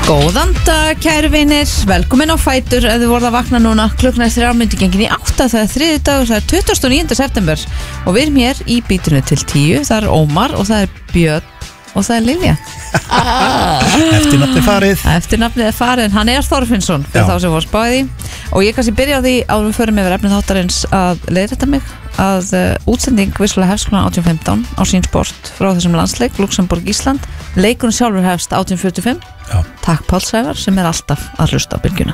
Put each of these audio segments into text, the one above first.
Góðan dag, kæru vinir, velkomin á Fætur. Ef þið voruð að vakna núna, klukkuna er 3:30 í 8, það er þriðji dagur, það er 29. september og við erum hér í bítinu til 10. Það er Ómar og það er Björn og það er Lilja. Eftirnafnið er farið, hann er Þorfinnsson fyrir þá sem voru spáði og ég kannski byrja á því áður við förum yfir efnið þáttarins að leiðrétta mig að útsending vissulega hefst kl. 18:15 á Sín Sport frá þessum landsleik Luxemburg-Ísland. Leikurinn sjálfur hefst 18:45. Já. Takk Páll Sævar sem er alltaf að hlusta á bylgjuna.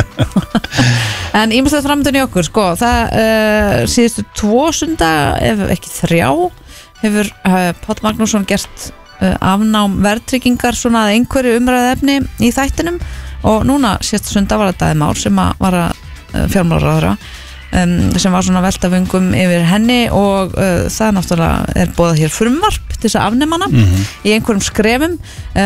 En ýmislegt framöndan í okkur sko, það síðustu 2 sunda ef ekki 3 hefur Páll Magnússon gert afnám verðtryggingar svona að einhverju umræðefni í þættinum og núna síðustu sunda var þetta Már sem var að fjármálaráðherra sem var svona velta vöngum yfir henni og það náttúrulega er boðað hér frumvarp til þess að afnema hana í einhverjum skrefum.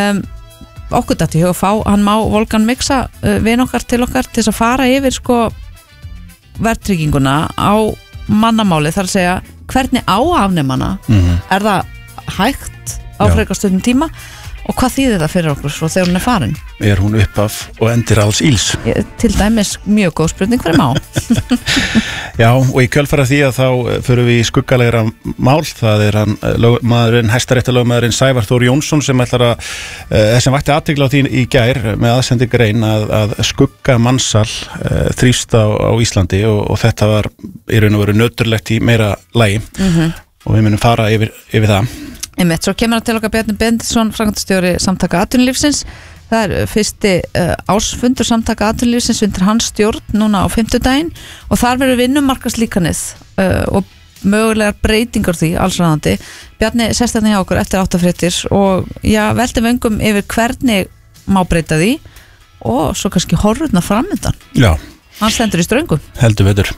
Okkur dætti hjá að fá, hann má Volkan Mixa vin okkar til þess að fara yfir sko verðtrygginguna á mannamáli, þar að segja hvernig á afnemana er það hægt á frekastundum tíma og hvað þýðir það fyrir okkur svo þegar hún er farin? Er hún uppaf og endir alls íls? Til dæmis mjög góð spurning fyrir má. Já, og í kjölfara því að þá förum við í skuggalegra mál. Það er hann hæstaréttarlögmaðurinn Sævar Þór Jónsson sem ætlar að sem vakti athygli á því í gær með aðsendi grein að skuggamansal þrífst á Íslandi og þetta var í raun og veru nöturlegt í meira lagi og við munum fara yfir það. Svo kemur til okkar Bjarni Benediktsson, framkvæmdastjóri Samtaka atvinnulífsins. Það er fyrsti ársfundur Samtaka atvinnulífsins undir hans stjórn núna á 5. og þar verður vinnumarkaðslíkanið og mögulegar breytingar því allsræðandi. Bjarni sest hérna hjá okkur eftir 8 fréttir og velti vöngum yfir hvernig má breyta því og svo kannski horfurna framöndan. Já. Hann stendur í ströngum. Heldur betur.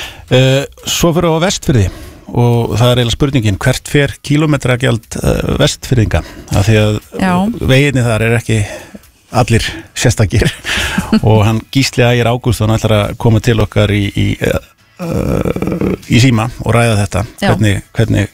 Svo fyrir á Vestfirði og það er eiginlega spurningin hvert fer kílómetragjald Vestfirðinga af því að veginni þar er ekki allir sérstakir og hann Gísli Ægir Ágústsson ætlar að koma til okkar í síma og ræða þetta hvernig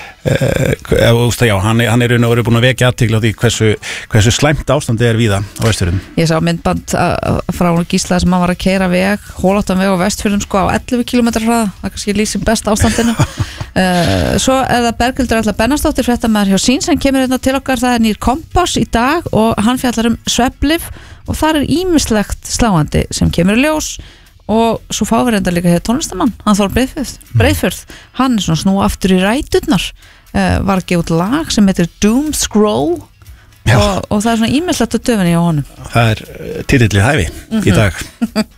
hann er raun og veru búin að vekja athygli á því hversu slæmt ástandi er víða á Vestfjörðum. Ég sá myndband frá Gísla sem hann var að keyra veg, hólóttan veg á Vestfjörðum sko á 11 km hraða, það kannski lýsir best ástandinu. Svo er það Berghildur Erla Benediktsdóttir fréttamaður hjá Sín sem kemur hérna til okkar, það er nýr kompass í dag og hann fjallar svefnlyf og þar er ýmislegt sláandi sem kemur í ljós. Og svo fáum við reynda líka hér tónlistamann, hann Þór Breiðfjörð, hann er svona snúa aftur í ræturnar, var að gefa út lag sem heitir Doom Scroll og það er svona ímislegt að döfinni á honum. Það er titillið hæfi í dag.